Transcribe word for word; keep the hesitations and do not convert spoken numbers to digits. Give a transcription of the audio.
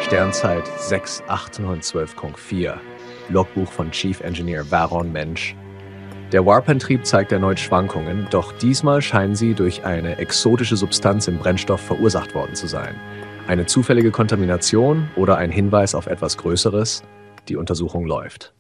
Sternzeit sechs acht neun zwölf Punkt vier. Logbuch von Chief Engineer Varon Mensch. Der Warp-Antrieb zeigt erneut Schwankungen, doch diesmal scheinen sie durch eine exotische Substanz im Brennstoff verursacht worden zu sein. Eine zufällige Kontamination oder ein Hinweis auf etwas Größeres? Die Untersuchung läuft.